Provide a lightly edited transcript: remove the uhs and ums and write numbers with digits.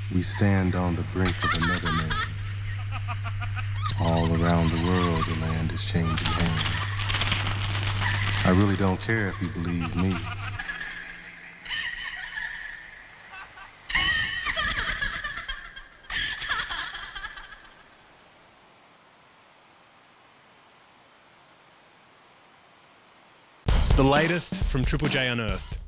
We stand on the brink of another man. All around the world, the land is changing hands. I really don't care if you believe me. The latest from Triple J Unearthed.